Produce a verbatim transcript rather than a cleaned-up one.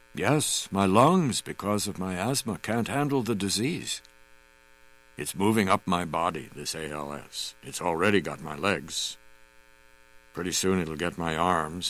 Yes, my lungs, because of my asthma, can't handle the disease. It's moving up my body, this A L S. It's already got my legs. Pretty soon it'll get my arms